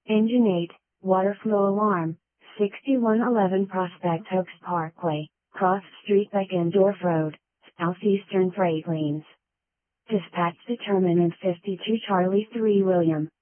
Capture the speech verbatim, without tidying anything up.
Engine eight, water flow alarm, sixty-one eleven Prospect Oaks Parkway, Cross Street Beckendorf Road, Southeastern Freight Lanes. Dispatch determinant fifty-two Charlie three William.